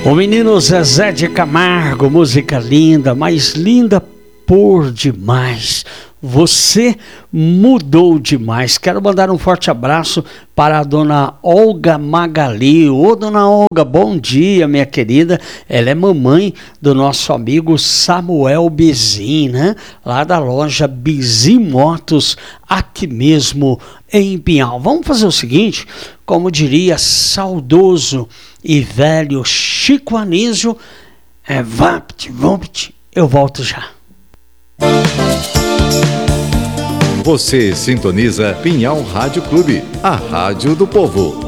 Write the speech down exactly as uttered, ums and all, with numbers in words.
O menino Zezé de Camargo, música linda, mais linda por demais. Você mudou demais. Quero mandar um forte abraço para a dona Olga Magali. Ô, dona Olga, bom dia, minha querida. Ela é mamãe do nosso amigo Samuel Bizin, né? Lá da loja Bizin Motos, aqui mesmo em Pinhal. Vamos fazer o seguinte, como diria saudoso e velho Chico Anísio, é vapt, vapt, eu volto já. Você sintoniza Pinhal Rádio Clube, a rádio do povo.